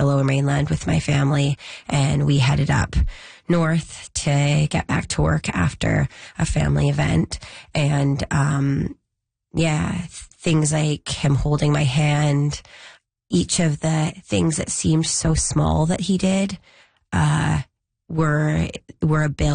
the Lower Mainland with my family, and we headed up north to get back to work after a family event. And things like him holding my hand, each of the things that seemed so small that he did were a bill